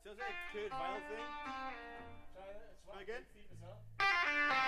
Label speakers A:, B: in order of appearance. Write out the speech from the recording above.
A: does it a curved vinyl thing?
B: Try that. It's
A: Try again.
B: feet as well.